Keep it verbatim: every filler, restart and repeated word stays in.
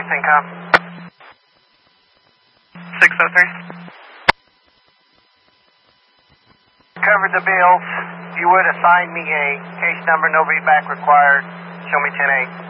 Syncom. six oh three. Covered the bills. If you would assign me a case number, no readback required. Show me ten eight.